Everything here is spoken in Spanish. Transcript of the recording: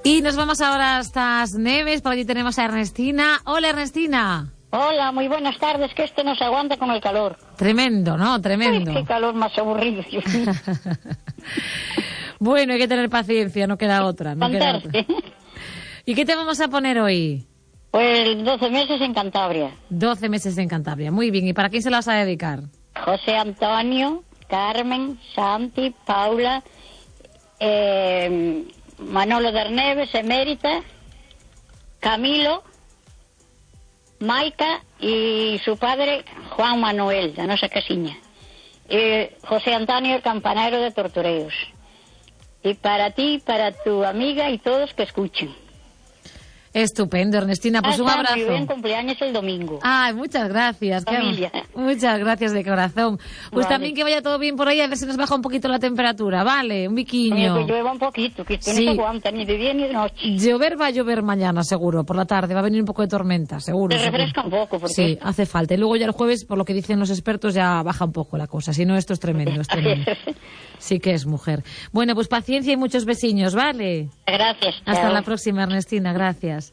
Y nos vamos ahora hasta As Neves, por allí tenemos a Ernestina. Hola, Ernestina. Hola, muy buenas tardes, que esto no se aguanta con el calor. Tremendo, ¿no? Tremendo. Ay, qué calor más aburrido, Dios mío. Bueno, hay que tener paciencia, no queda otra. No queda otra. ¿Y qué te vamos a poner hoy? Pues 12 meses en Cantabria. 12 meses en Cantabria, muy bien. ¿Y para quién se la vas a dedicar? José Antonio, Carmen, Santi, Paula, Manolo Derneves, Emérita, Camilo, Maica y su padre Juan Manuel, de no sé qué siña. José Antonio, el campanero de Tortoreos. Y para ti, para tu amiga y todos que escuchen. Estupendo, Ernestina, pues un abrazo. Muy bien, cumpleaños el domingo. Ay, muchas gracias. Familia. Muchas gracias de corazón. Pues vale. También que vaya todo bien por ahí, a ver si nos baja un poquito la temperatura, ¿vale? Un biquiño. Que llueva un poquito, que esto sí. no se aguanta ni de día ni de noche. Llover va a llover mañana, seguro, por la tarde. Va a venir un poco de tormenta, seguro. Se refresca un poco. Porque... Sí, hace falta. Y luego ya el jueves, por lo que dicen los expertos, ya baja un poco la cosa. Si no, esto es tremendo, es tremendo. Sí que es mujer. Bueno, pues paciencia y muchos besiños, ¿vale? Gracias. Hasta chao. la próxima, Ernestina. Gracias.